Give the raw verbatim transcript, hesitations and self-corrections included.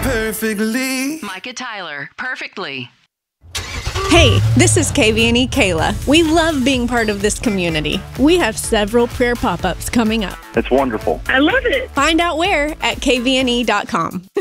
perfectly. Micah Tyler, perfectly. Hey, this is K V N E Kayla. We love being part of this community. We have several prayer pop-ups coming up. It's wonderful. I love it. Find out where at K V N E dot com.